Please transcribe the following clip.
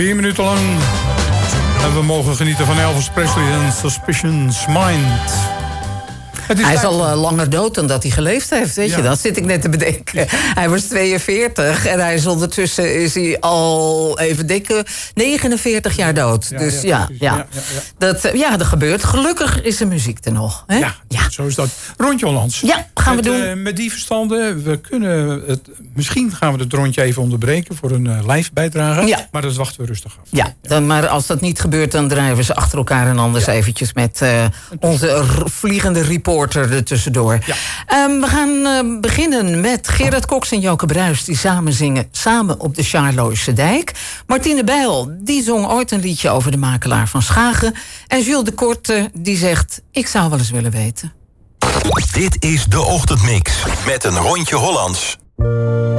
4 minuten lang. En we mogen genieten van Elvis Presley en Suspicious Mind. Hij is al langer dood dan dat hij geleefd heeft, weet je. Dat zit ik net te bedenken. Hij was 42 en hij is ondertussen is hij al even dikke 49 jaar dood. Dus dat gebeurt. Gelukkig is de muziek er nog. Hè? Ja, zo is dat. Rondje Hollands. Ja, gaan we doen. Met die verstanden, misschien gaan we het rondje even onderbreken voor een live bijdrage. Ja. Maar dat wachten we rustig af. Maar als dat niet gebeurt, dan draaien we ze achter elkaar en anders eventjes met onze vliegende reporter er tussendoor. Ja. We gaan beginnen met Gerard Cox en Joke Bruis, die samen zingen Samen op de Charloïse Dijk. Martine Bijl, die zong ooit een liedje over de makelaar van Schagen. En Jules de Korte, die zegt, ik zou wel eens willen weten. Dit is de Ochtendmix met een rondje Hollands.